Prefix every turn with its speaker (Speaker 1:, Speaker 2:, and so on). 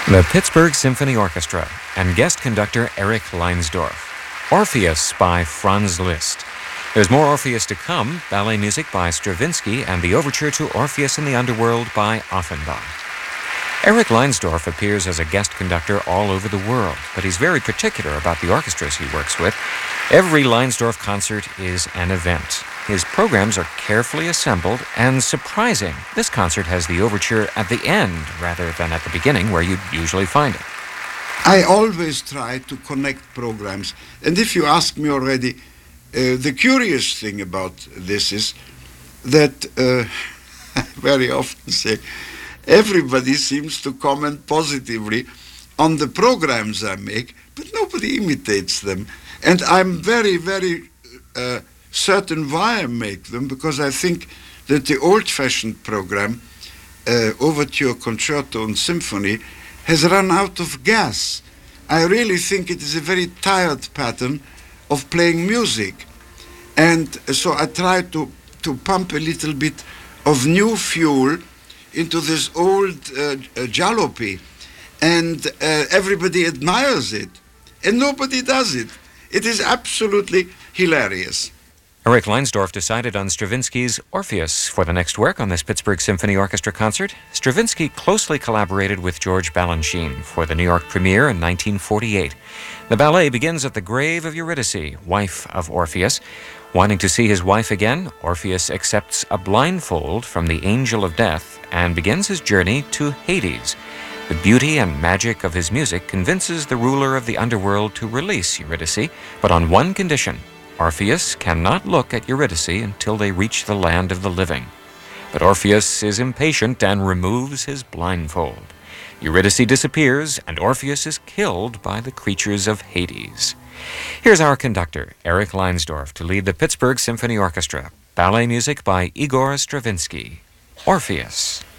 Speaker 1: The Pittsburgh Symphony Orchestra and guest conductor Eric Leinsdorf. Orpheus by Franz Liszt. There's more Orpheus to come, ballet music by Stravinsky, and the overture to Orpheus in the Underworld by Offenbach. Eric Leinsdorf appears as a guest conductor all over the world, but he's very particular about the orchestras he works with. Every Leinsdorf concert is an event. His programs are carefully assembled and surprising. This concert has the overture at the end rather than at the beginning where you'd usually find it.
Speaker 2: I always try to connect programs. And if you ask me already, the curious thing about this is that I very often say everybody seems to comment positively on the programs I make, but nobody imitates them. And I'm very, very certain why I make them, because I think that the old-fashioned program, Overture, Concerto and Symphony, has run out of gas. I really think it is a very tired pattern of playing music. And so I try to pump a little bit of new fuel into this old jalopy. And everybody admires it. And nobody does it. It is absolutely hilarious.
Speaker 1: Eric Leinsdorf decided on Stravinsky's Orpheus for the next work on this Pittsburgh Symphony Orchestra concert. Stravinsky closely collaborated with George Balanchine for the New York premiere in 1948. The ballet begins at the grave of Eurydice, wife of Orpheus. Wanting to see his wife again, Orpheus accepts a blindfold from the angel of death and begins his journey to Hades. The beauty and magic of his music convinces the ruler of the underworld to release Eurydice, but on one condition: Orpheus cannot look at Eurydice until they reach the land of the living. But Orpheus is impatient and removes his blindfold. Eurydice disappears, and Orpheus is killed by the creatures of Hades. Here's our conductor, Eric Leinsdorf, to lead the Pittsburgh Symphony Orchestra. Ballet music by Igor Stravinsky. Orpheus.